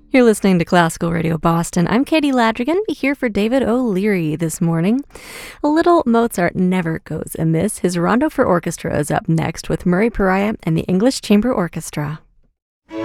You're listening to Classical Radio Boston. I'm Katie Ladrigan, here for David O'Leary this morning. A little Mozart never goes amiss. His Rondo for Orchestra is up next with Murray Pariah and the English Chamber Orchestra.